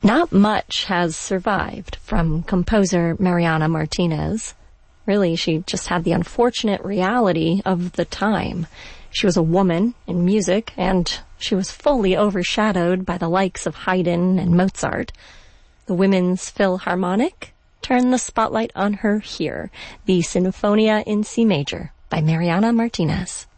Not much has survived from composer Mariana Martinez. Really, she just had the unfortunate reality of the time. She was a woman in music, and she was fully overshadowed by the likes of Haydn and Mozart. The Women's Philharmonic turned the spotlight on her here, the Sinfonia in C major by Mariana Martinez.